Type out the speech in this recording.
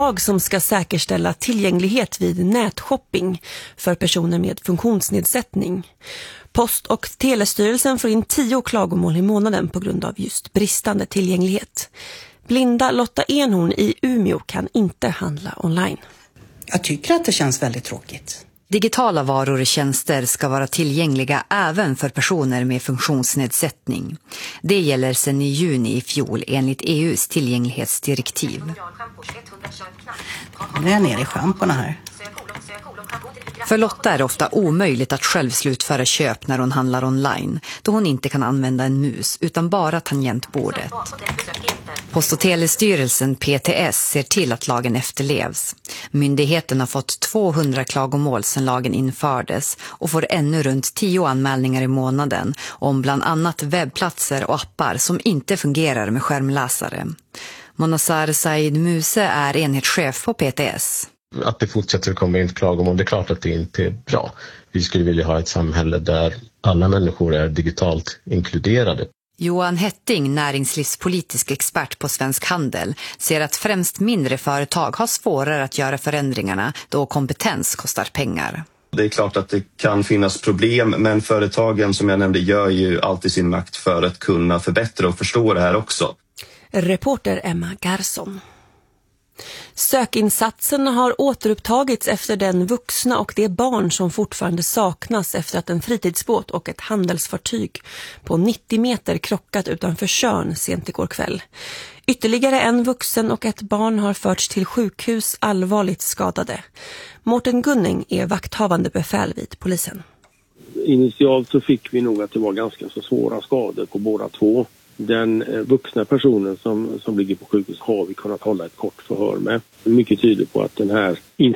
lag som ska säkerställa tillgänglighet vid nätshopping för personer med funktionsnedsättning. Post- och telestyrelsen får in 10 klagomål i månaden på grund av just bristande tillgänglighet. Blinda Lotta Enhorn i Umeå kan inte handla online. Jag tycker att det känns väldigt tråkigt. Digitala varor och tjänster ska vara tillgängliga även för personer med funktionsnedsättning. Det gäller sedan i juni i fjol enligt EU:s tillgänglighetsdirektiv. Nu är jag nere i schamporna här. För Lotta är det ofta omöjligt att själv slutföra köp när hon handlar online, då hon inte kan använda en mus utan bara tangentbordet. Post- och telestyrelsen PTS ser till att lagen efterlevs. Myndigheten har fått 200 klagomål sedan lagen infördes och får ännu runt 10 anmälningar i månaden om bland annat webbplatser och appar som inte fungerar med skärmläsare. Monasar Said Muse är enhetschef på PTS. Att det fortsätter komma in klagomål, det är klart att det inte är bra. Vi skulle vilja ha ett samhälle där alla människor är digitalt inkluderade. Johan Hetting, näringslivspolitisk expert på Svensk Handel, ser att främst mindre företag har svårare att göra förändringarna då kompetens kostar pengar. Det är klart att det kan finnas problem, men företagen som jag nämnde gör ju alltid sin makt för att kunna förbättra och förstå det här också. Reporter Emma Garsson. Sökinsatsen har återupptagits efter den vuxna och det barn som fortfarande saknas efter att en fritidsbåt och ett handelsfartyg på 90 meter krockat utanför Tjörn sent igår kväll. Ytterligare en vuxen och ett barn har förts till sjukhus allvarligt skadade. Mårten Gunning är vakthavande befäl vid polisen. Initialt så fick vi nog att det var ganska så svåra skador på båda två. Den vuxna personen som ligger på sjukhus har vi kunnat hålla ett kort förhör med. Mycket tyder på att den här